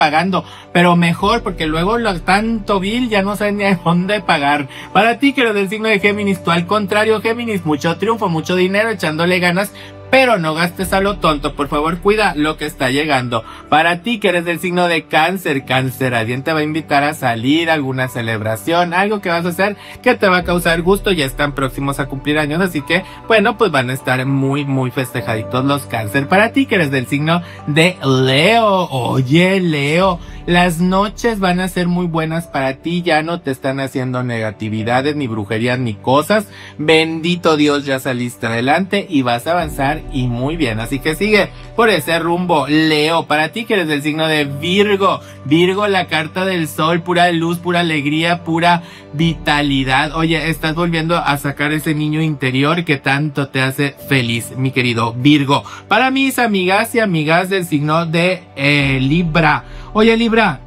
pagando, pero mejor porque luego lo tanto bill ya no saben ni a dónde pagar. Para ti que eres del signo de Géminis, tú al contrario, Géminis, mucho triunfo, mucho dinero, echándole ganas, pero no gastes a lo tonto, por favor cuida lo que está llegando. Para ti que eres del signo de Cáncer, Cáncer, alguien te va a invitar a salir, a alguna celebración, algo que vas a hacer que te va a causar gusto, ya están próximos a cumplir años, así que bueno, pues van a estar muy festejaditos los Cáncer. Para ti que eres del signo de Leo, oye Leo, las noches van a ser muy buenas para ti, ya no te están haciendo negatividades, ni brujerías, ni cosas, bendito Dios, ya saliste adelante y vas a avanzar y muy bien, así que sigue por ese rumbo, Leo. Para ti que eres del signo de Virgo, Virgo, la carta del sol, pura luz, pura alegría, pura vitalidad, oye, estás volviendo a sacar ese niño interior que tanto te hace feliz, mi querido Virgo. Para mis amigas y amigas del signo de Libra, oye Libra,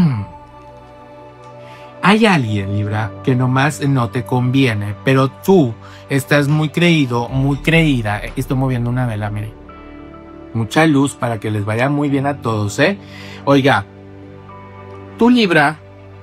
hay alguien, Libra, que nomás no te conviene, pero tú estás muy creído, muy creída. Estoy moviendo una vela, mire. Mucha luz para que les vaya muy bien a todos, ¿eh? Oiga, tú, Libra,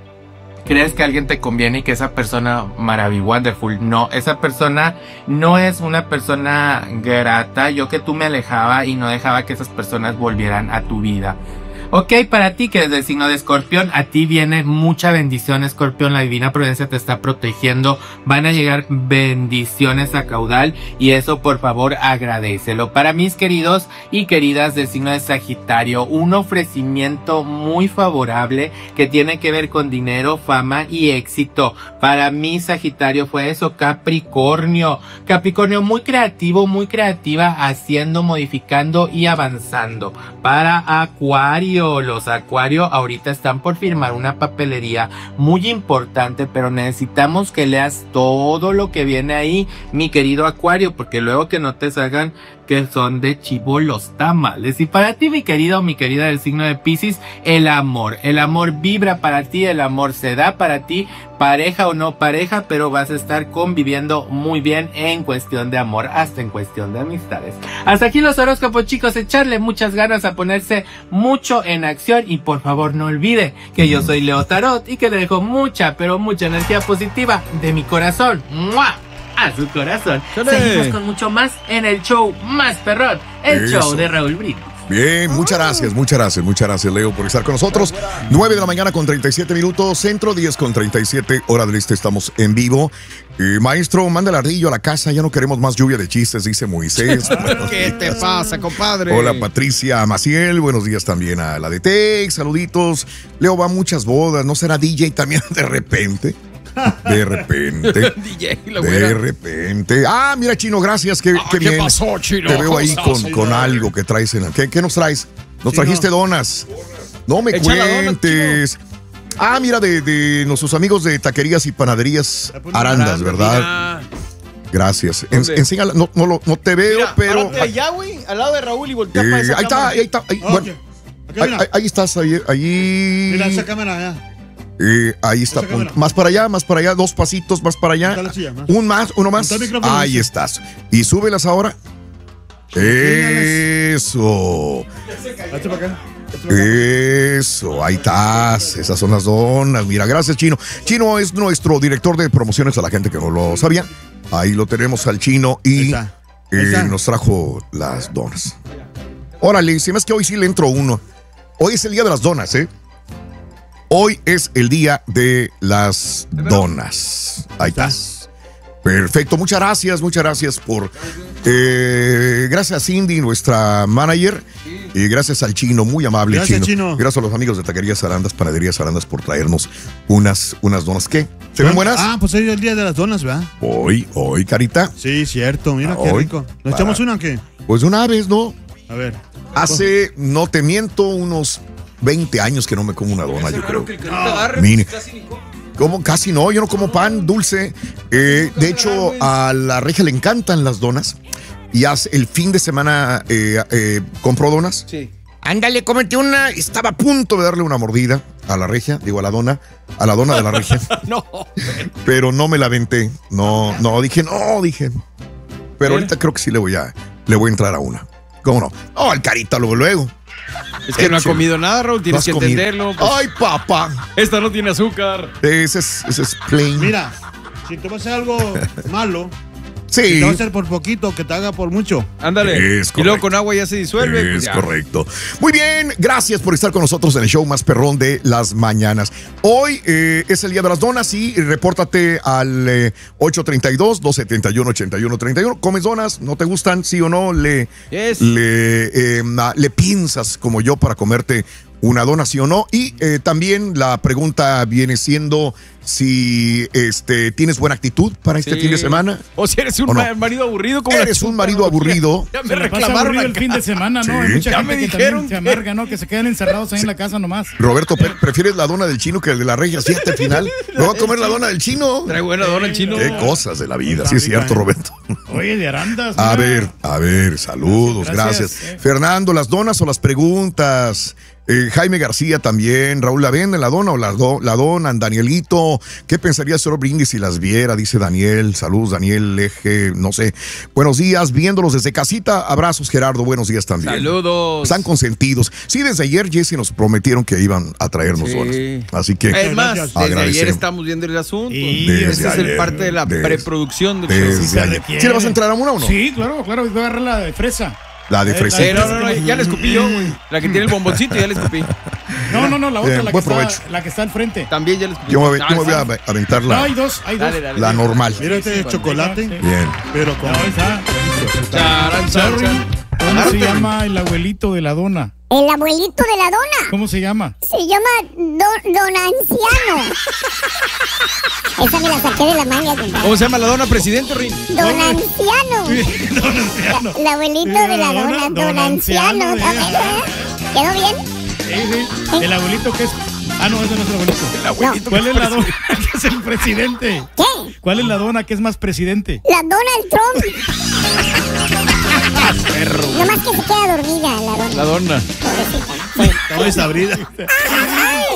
crees que alguien te conviene y que esa persona wonderful. No, esa persona no es una persona grata. Yo que tú me alejaba y no dejaba que esas personas volvieran a tu vida. Ok, para ti que eres del signo de Escorpión, a ti viene mucha bendición, Escorpión, la divina providencia te está protegiendo, van a llegar bendiciones a caudal y eso por favor agradécelo. Para mis queridos y queridas del signo de Sagitario, un ofrecimiento muy favorable que tiene que ver con dinero, fama y éxito. Para mí Sagitario fue eso. Capricornio, Capricornio muy creativo, muy creativa, haciendo, modificando y avanzando. Para Acuario, los Acuario ahorita están por firmar una papelería muy importante, pero necesitamos que leas todo lo que viene ahí, mi querido Acuario, porque luego que no te salgan que son de chivo los tamales. Y para ti, mi querido, mi querida del signo de Piscis, el amor vibra para ti, el amor se da para ti, pareja o no pareja, pero vas a estar conviviendo muy bien en cuestión de amor, hasta en cuestión de amistades. Hasta aquí los horóscopos, chicos, echarle muchas ganas a ponerse mucho en acción y por favor no olvide que yo soy Leo Tarot y que le dejo mucha, pero mucha energía positiva de mi corazón. ¡Mua! A su corazón. Seguimos con mucho más en el show más perrón, el show de Raúl Brito. Bien, muchas gracias, Leo, por estar con nosotros. 9 de la mañana con 37 minutos, centro, 10 con 37, hora del este, estamos en vivo. Maestro, manda el ardillo a la casa, ya no queremos más lluvia de chistes, dice Moisés. ¿Qué te pasa, compadre? Hola, Patricia Maciel, buenos días también a la de Tex, saluditos. Leo va a muchas bodas, ¿no será DJ también de repente? De repente. DJ, de repente. Ah, mira, Chino, gracias. Qué bien. ¿Qué pasó, Chino? Te veo ahí con algo que traes en. ¿Qué nos traes? Nos trajiste donas. No me cuentes. Ah, mira, de nuestros amigos de taquerías y panaderías Arandas, ¿verdad? Gracias. Enséñala. No te veo, mira, pero. Allá, güey, al lado de Raúl y voltea para esa cámara. Ahí está. Bueno, ahí estás, ahí. Mira esa cámara allá. Ahí está, más para allá, 2 pasitos más para allá. Uno más. Ahí estás. Y súbelas ahora. Eso. Eso, ahí estás. Esas son las donas. Mira, gracias, Chino. Chino es nuestro director de promociones, a la gente que no lo sabía. Ahí lo tenemos al Chino y nos trajo las donas. Órale, si me es que hoy sí le entro uno. Hoy es el día de las donas, Hoy es el día de las donas. Ahí estás. Perfecto, muchas gracias por... gracias a Cindy, nuestra manager, y gracias al Chino, muy amable. Gracias, Chino. Gracias a los amigos de Taquerías Arandas, Panaderías Arandas por traernos unas donas. ¿Qué? ¿Se ven buenas? Ah, pues hoy es el día de las donas, ¿verdad? Hoy, Carita. Sí, cierto, mira qué rico. ¿Nos echamos una o qué? Pues una vez, ¿no? A ver. Hace, no te miento, unos 20 años que no me como una dona, yo creo. Como casi no, yo no como pan dulce. De hecho, a la Regia le encantan las donas. Y hace el fin de semana compró donas. Sí. Ándale, cómete una. Estaba a punto de darle una mordida a la Regia, digo a la dona de la Regia. No. Pero no me la aventé. No, dije. Pero ahorita creo que sí le voy a entrar a una. ¿Cómo no? Oh, al Carita luego. Es que no ha comido nada, Raúl, tienes que entenderlo. Pues. Ay, papá. Esta no tiene azúcar. Ese es plain. Mira, si te vas a hacer algo malo, sí. Si te vas a hacer por poquito, que te haga por mucho. Ándale. Y luego con agua ya se disuelve. Es correcto. Muy bien, gracias por estar con nosotros en el show más perrón de las mañanas. Hoy es el día de las donas y repórtate al 832-271-8131. ¿Comes donas? ¿No te gustan? ¿Sí o no? ¿Le piensas como yo para comerte una dona, sí o no? Y también la pregunta viene siendo si tienes buena actitud para este fin de semana. O si eres un marido aburrido. Como eres un marido aburrido. Ya me reclamaron el fin de semana, ¿no? Hay mucha gente que también se amarga, ¿no? Que se quedan encerrados ahí en la casa nomás. Roberto, ¿prefieres la dona del chino que el de la Regia 7 al final? ¿No va a comer la dona del chino? Trae buena dona el chino. Qué cosas de la vida, sí es cierto, Roberto. Oye, de arandas. A ver, saludos, gracias. Fernando, ¿las donas o las preguntas? Jaime García también, Raúl, ¿la venden la dona o la donan? Danielito, ¿qué pensaría señor Brindis si las viera? Dice Daniel, saludos Daniel, Eje, no sé. Buenos días, viéndolos desde casita, abrazos Gerardo, buenos días también. Saludos. Están consentidos. Sí, desde ayer, Jesse, nos prometieron que iban a traernos donas. Así que es más, desde ayer estamos viendo el asunto. Esa es parte de la preproducción del show. ¿Sí le vas a entrar a una o no? Sí, claro, voy a agarrar la de fresa. La de fresa. No, ya la escupí yo, güey. La que tiene el bomboncito, ya la escupí. No, la otra, la que está al frente. También ya la escupí. Yo me voy a aventar la. No, hay dos. Dale. La normal. Mira este chocolate. Bien. Pero con. ¿Cómo se llama el abuelito de la dona? ¿El abuelito de la dona? ¿Cómo se llama? Se llama Don Anciano. Esa me la saqué de la manga. ¿Cómo se llama la dona, presidente, Rin? Don Anciano. El abuelito de la dona, Don Anciano. ¿Quedó bien? Sí. ¿El abuelito qué es? Ah, no, ese no es el abuelito. El abuelito. ¿Cuál es la dona que es el presidente? ¿Qué? ¿Cuál es la dona que es más presidente? La Donald Trump. Nomás que se queda dormida la dona. La dona. Pobrecita. Está desabrida.